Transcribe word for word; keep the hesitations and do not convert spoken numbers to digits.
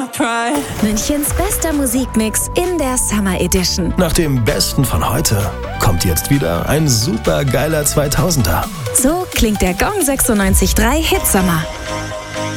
Münchens bester Musikmix in der Summer Edition. Nach dem Besten von heute kommt jetzt wieder ein super geiler zweitausender. So klingt der Gong sechsundneunzig Komma drei Hitsommer.